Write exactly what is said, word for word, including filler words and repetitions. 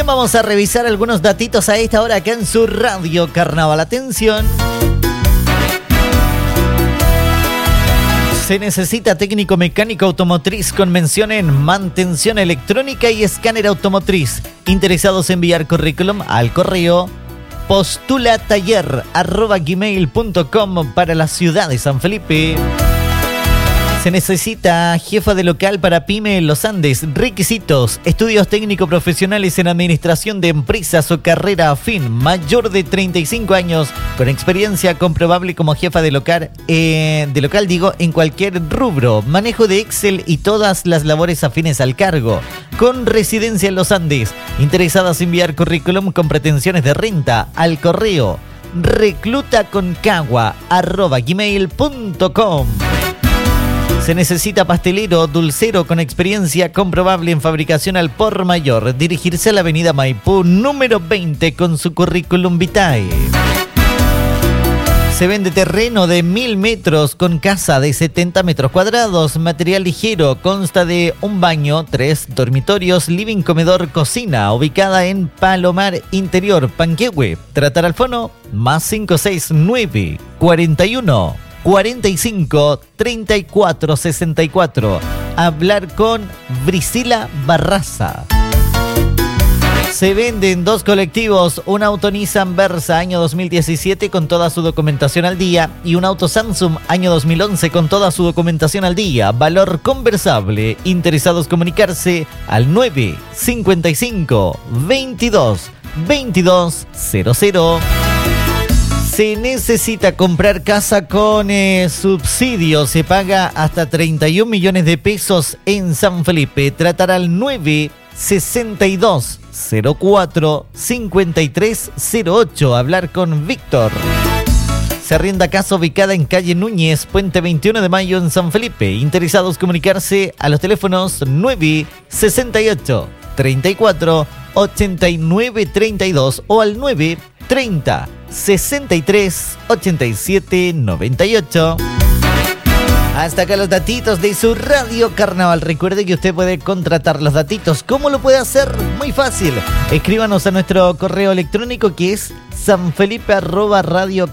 Bien, vamos a revisar algunos datitos a esta hora acá en su Radio Carnaval. Atención. Se necesita técnico mecánico automotriz con mención en mantención electrónica y escáner automotriz. Interesados en enviar currículum al correo postulataller arroba gmail punto com para la ciudad de San Felipe. Se necesita jefa de local para PYME en los Andes. Requisitos: estudios técnico profesionales en administración de empresas o carrera afín, mayor de treinta y cinco años, con experiencia comprobable como jefa de local, eh, de local digo, en cualquier rubro, manejo de Excel y todas las labores afines al cargo, con residencia en los Andes. Interesadas en enviar currículum con pretensiones de renta al correo reclutaconcagua arroba gmail punto com. Se necesita pastelero, dulcero con experiencia comprobable en fabricación al por mayor. Dirigirse a la avenida Maipú número veinte con su currículum vitae. Se vende terreno de mil metros con casa de setenta metros cuadrados. Material ligero, consta de un baño, tres dormitorios, living, comedor, cocina. Ubicada en Palomar Interior, Panquehue. Tratar al fono más cinco seis nueve, cuarenta y uno, cuarenta y cinco, treinta y cuatro, sesenta y cuatro. Hablar con Brisila Barraza. Se venden dos colectivos, un auto Nissan Versa año dos mil diecisiete con toda su documentación al día y un auto Samsung año dos mil once con toda su documentación al día. Valor conversable. Interesados comunicarse al nueve cincuenta y cinco, veintidós, veintidós cero cero. Se necesita comprar casa con eh, subsidio. Se paga hasta treinta y un millones de pesos en San Felipe. Tratar al nueve sesenta y dos, cero cuatro, cincuenta y tres cero ocho. Hablar con Víctor. Se arrienda casa ubicada en calle Núñez, Puente veintiuno de mayo en San Felipe. Interesados comunicarse a los teléfonos nueve sesenta y ocho, treinta y cuatro, ochenta y nueve treinta y dos o al nueve treinta, sesenta y tres, ochenta y siete noventa y ocho. Hasta acá los datitos de su Radio Carnaval. Recuerde que usted puede contratar los datitos. ¿Cómo lo puede hacer? Muy fácil. Escríbanos a nuestro correo electrónico que es sanfelipe arroba radio